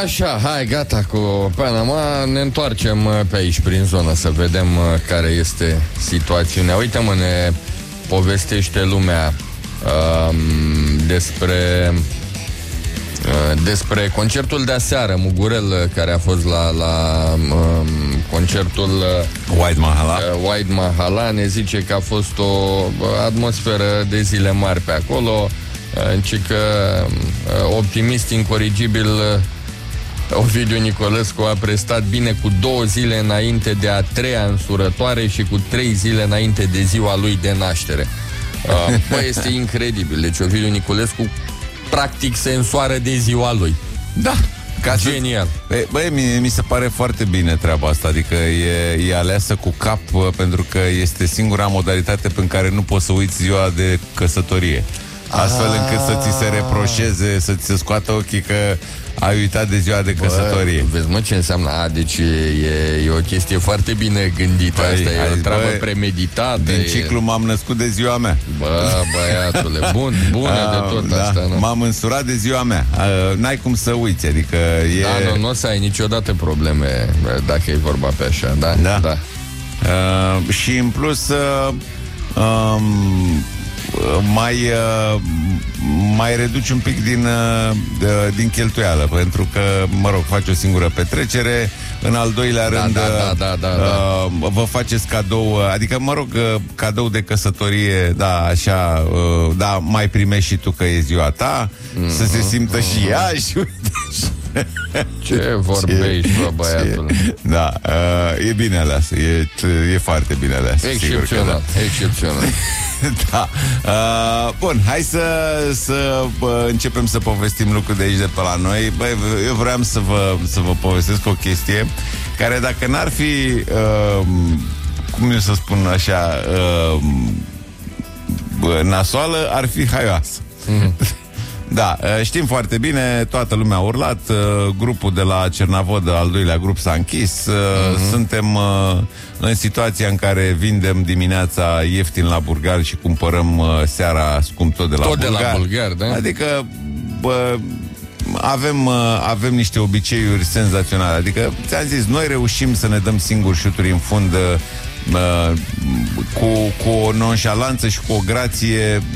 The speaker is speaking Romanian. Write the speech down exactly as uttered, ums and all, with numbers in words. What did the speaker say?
Așa, hai, gata cu Panama. Ne întoarcem pe aici, prin zonă, să vedem care este situațiunea. Uite-mă, ne povestește lumea um, despre uh, despre concertul de aseară, Mugurel, care a fost la, la um, concertul uh, White Mahala. uh, White Mahala. Ne zice că a fost o atmosferă de zile mari pe acolo, uh, ci că uh, optimist incorrigibil uh, Ovidiu Nicolescu a prestat bine cu două zile înainte de a treia însurătoare și cu trei zile înainte de ziua lui de naștere. Uh, bă, este incredibil. Deci Ovidiu Nicolescu practic se însoară de ziua lui. Da. Ca Genial. Să... Băi, mi, mi se pare foarte bine treaba asta. Adică e, e aleasă cu cap, pentru că este singura modalitate prin care nu poți să uiți ziua de căsătorie. Astfel încât să ți se reproșeze, să ți se scoată ochii că ai uitat de ziua de căsătorie. Bă, vezi, mă, ce înseamnă? A, deci e, e o chestie foarte bine gândită. Băi, asta e o treabă bă, premeditată. Din ciclu e... m-am născut de ziua mea. Bă, băiatule, bun, bună de tot da, asta, nu? M-am însurat de ziua mea. N-ai cum să uiți, adică e... Da, nu, nu o să ai niciodată probleme dacă e vorba pe așa, da? Da, da. Uh, și în plus uh, um, mai uh, mai reduci un pic din, uh, de, din cheltuială, pentru că, mă rog, faci o singură petrecere, în al doilea da, rând da, da, da, da, uh, da. vă faceți cadou, adică, mă rog, cadou de căsătorie, da, așa, uh, da, mai primești și tu că e ziua ta, mm-hmm. să se simtă mm-hmm. și ea și uite și... Ce vorbești, bă, băiatul? Da, uh, e bine ales, e, e foarte bine ales. Excepțional, da. excepțional. Da. Uh, bun, hai să, să uh, începem să povestim lucruri de aici, de pe la noi. Băi, eu vreau să vă, să vă povestesc o chestie care, dacă n-ar fi uh, cum eu să spun așa uh, nasoală, ar fi haioasă. Mm. Da, știm foarte bine, toată lumea a urlat, grupul de la Cernavodă, al doilea grup, s-a închis. Mm-hmm. Suntem în situația în care vindem dimineața ieftin la Bulgar și cumpărăm seara scump tot de la tot Bulgar. de la Bulgar, da? Adică, bă, avem, avem niște obiceiuri senzaționale. Adică, ți-am zis, noi reușim să ne dăm singuri șuturi în fund, cu, cu o nonșalanță și cu o grație